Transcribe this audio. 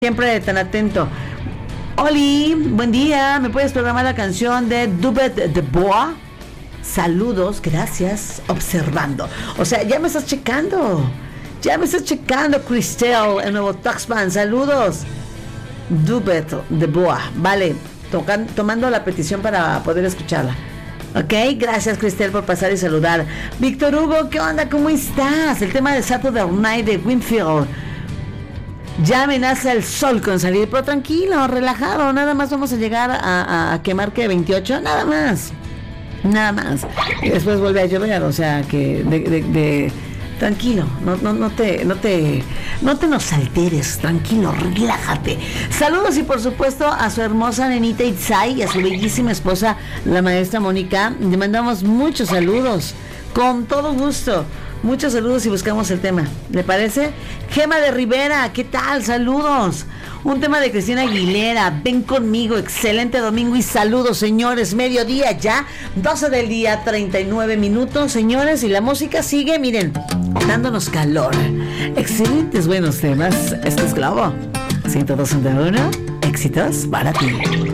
Siempre tan atento. Oli, buen día. ¿Me puedes programar la canción de Dubet de Bois? Saludos, gracias, observando. O sea, ya me estás checando. Ya me estás checando, Cristel, el nuevo Tuxpan. Saludos. Dubet de Bois. Vale, tomando la petición para poder escucharla. Ok, gracias, Cristel, por pasar y saludar. Víctor Hugo, ¿qué onda? ¿Cómo estás? El tema de Saturday Night de Winfield. Ya amenaza el sol con salir, pero tranquilo, relajado, nada más vamos a llegar a quemar que 28, nada más, y después vuelve a llover, o sea que tranquilo, no te nos alteres, tranquilo, relájate. Saludos y por supuesto a su hermosa nenita Itzai y a su bellísima esposa, la maestra Mónica. Le mandamos muchos saludos, con todo gusto. Muchos saludos y buscamos el tema, ¿le parece? Gema de Rivera, ¿qué tal? Saludos. Un tema de Cristina Aguilera, ven conmigo, excelente domingo y saludos, señores. Mediodía ya, 12 del día, 39 minutos, señores, y la música sigue, miren, dándonos calor. Excelentes, buenos temas. Esto es Globo 102.1, éxitos para ti.